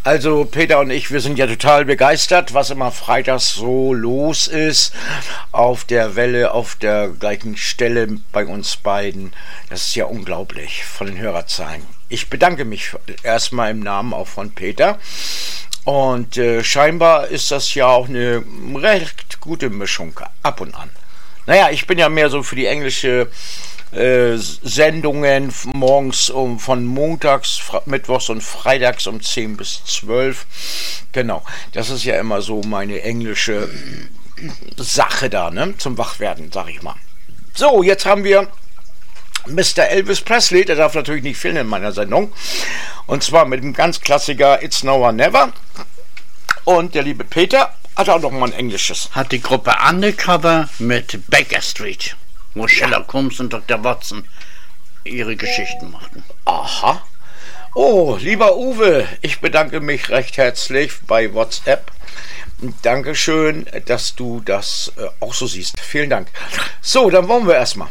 Also Peter und ich, wir sind ja total begeistert, was immer freitags so los ist. Auf der Welle, auf der gleichen Stelle bei uns beiden. Das ist ja unglaublich von den Hörerzahlen. Ich bedanke mich erstmal im Namen auch von Peter. Und scheinbar ist das ja auch eine recht gute Mischung ab und an. Naja, ich bin ja mehr so für die englische Sendungen morgens von montags, mittwochs und freitags um 10 bis 12. Genau, das ist ja immer so meine englische Sache da, ne? Zum Wachwerden, sag ich mal. So, jetzt haben wir Mr. Elvis Presley, der darf natürlich nicht fehlen in meiner Sendung. Und zwar mit dem ganz Klassiker It's Now or Never. Und der liebe Peter hat auch noch mal ein englisches. Hat die Gruppe Undercover mit Baker Street, wo Sherlock Holmes und Dr. Watson ihre Geschichten machten. Aha. Oh, lieber Uwe, ich bedanke mich recht herzlich bei WhatsApp. Dankeschön, dass du das auch so siehst. Vielen Dank. So, dann wollen wir erstmal.